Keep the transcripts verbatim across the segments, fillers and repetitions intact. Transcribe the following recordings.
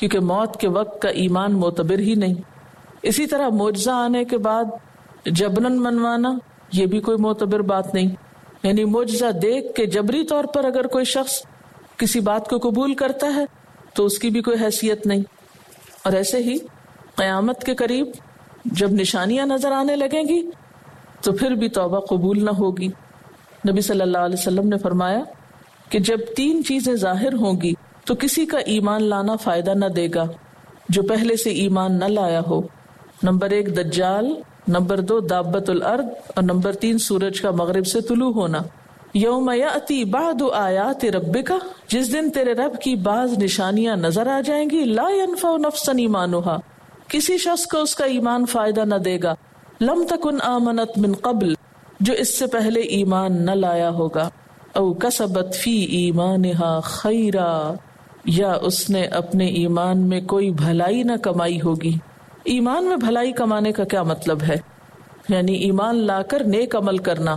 کیونکہ موت کے وقت کا ایمان معتبر ہی نہیں. اسی طرح معجزہ آنے کے بعد جبرن منوانا یہ بھی کوئی معتبر بات نہیں. یعنی معجزہ دیکھ کے جبری طور پر اگر کوئی شخص کسی بات کو قبول کرتا ہے تو اس کی بھی کوئی حیثیت نہیں. اور ایسے ہی قیامت کے قریب جب نشانیاں نظر آنے لگیں گی تو پھر بھی توبہ قبول نہ ہوگی. نبی صلی اللہ علیہ وسلم نے فرمایا کہ جب تین چیزیں ظاہر ہوں گی تو کسی کا ایمان لانا فائدہ نہ دے گا جو پہلے سے ایمان نہ لایا ہو. نمبر ایک دجال، نمبر دو دابت الارض، اور نمبر تین سورج کا مغرب سے طلوع ہونا. یوم یاتی بعد آیات ربک، جس دن تیرے رب کی بعض نشانیاں نظر آ جائیں گی. لا ینفع نفسا ایمانھا، کسی شخص کو اس کا ایمان فائدہ نہ دے گا. لم تکن آمنت من قبل، جو اس سے پہلے ایمان نہ لایا ہوگا. او کسبت فی ایمانھا خیرا، یا اس نے اپنے ایمان میں کوئی بھلائی نہ کمائی ہوگی. ایمان میں بھلائی کمانے کا کیا مطلب ہے؟ یعنی ایمان لا کر نیک عمل کرنا.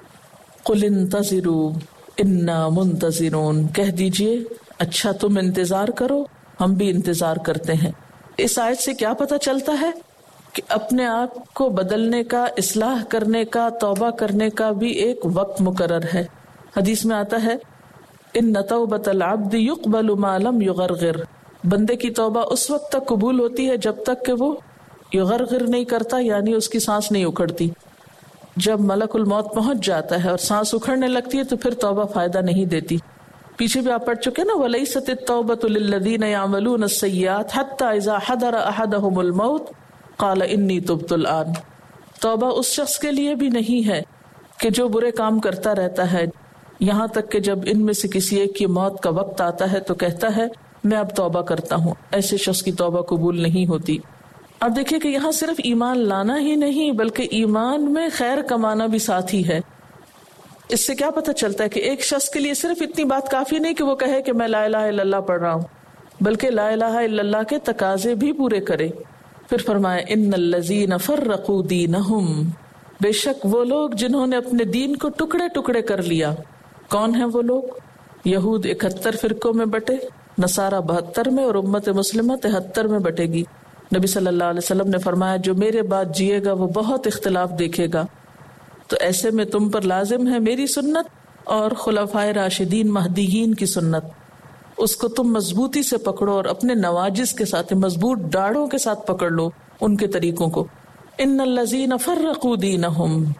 قل انتظروا انا منتظرون، کہہ دیجئے اچھا تم انتظار کرو، ہم بھی انتظار کرتے ہیں. اس آیت سے کیا پتہ چلتا ہے کہ اپنے آپ کو بدلنے کا، اصلاح کرنے کا، توبہ کرنے کا بھی ایک وقت مقرر ہے. حدیث میں آتا ہے ان توبۃ العبد یقبل ما لم یغرغر، بندے کی توبہ اس وقت تک قبول ہوتی ہے جب تک کہ وہ یغرغر نہیں کرتا، یعنی اس کی سانس نہیں اکھڑتی. جب ملک الموت پہنچ جاتا ہے اور سانس اکھڑنے لگتی ہے تو پھر توبہ فائدہ نہیں دیتی. پیچھے بھی آپ پڑھ چکے نا، وَلَيْسَتِ التَّوْبَةُ لِلَّذِينَ يَعْمَلُونَ السَّيِّئَاتِ حَتَّى إِذَا حَضَرَ أَحَدَهُمُ الْمَوْتُ قَالَ إِنِّي تُبْتُ الْآنَ. توبہ اس شخص کے لیے بھی نہیں ہے کہ جو برے کام کرتا رہتا ہے یہاں تک کہ جب ان میں سے کسی ایک کی موت کا وقت آتا ہے تو کہتا ہے میں اب توبہ کرتا ہوں. ایسے شخص کی توبہ قبول نہیں ہوتی. اب دیکھیں کہ یہاں صرف ایمان لانا ہی نہیں بلکہ ایمان میں خیر کمانا بھی ساتھ ہی ہے. اس سے کیا پتہ چلتا ہے کہ ایک شخص کے لیے صرف اتنی بات کافی نہیں کہ وہ کہے کہ میں لا الہ الا اللہ پڑھ رہا ہوں، بلکہ لا الہ الا اللہ کے تقاضے بھی پورے کرے. پھر فرمایا ان الذین فرقوا دینہم، بے شک وہ لوگ جنہوں نے اپنے دین کو ٹکڑے ٹکڑے کر لیا. کون ہیں وہ لوگ؟ یہود اکہتر فرقوں میں بٹے، نصارہ بہتر میں، اور امت مسلمہ تہتر میں بٹے گی. نبی صلی اللہ علیہ وسلم نے فرمایا جو میرے بعد جیے گا وہ بہت اختلاف دیکھے گا. تو ایسے میں تم پر لازم ہے میری سنت اور خلفائے راشدین مہدیین کی سنت. اس کو تم مضبوطی سے پکڑو اور اپنے نواجذ کے ساتھ، مضبوط ڈاڑوں کے ساتھ پکڑ لو ان کے طریقوں کو. ان الذین فرقوا دینہم،